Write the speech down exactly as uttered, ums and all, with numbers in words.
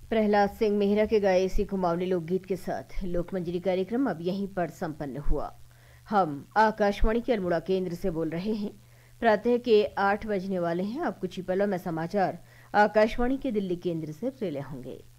प्रहलाद सिंह मेहरा के गाए इसी कुमाऊनी लोकगीत के साथ लोकमंजरी कार्यक्रम अब यहीं पर संपन्न हुआ। हम आकाशवाणी के अल्मोड़ा केंद्र से बोल रहे हैं। प्रातः के आठ बजने वाले हैं। अब कुछ ही पलों में समाचार आकाशवाणी के दिल्ली केंद्र से रिले होंगे।